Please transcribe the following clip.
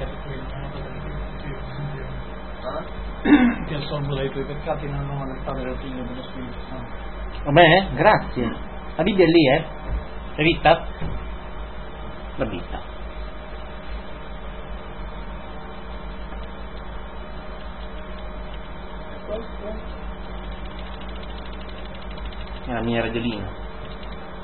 Ti assolvo dai tuoi peccati nel nome del Padre, del Figlio e dello Spirito Santo. Va bene? Grazie. La Bibbia è lì, L'hai vista? L'ho vista. È la mia radiolina.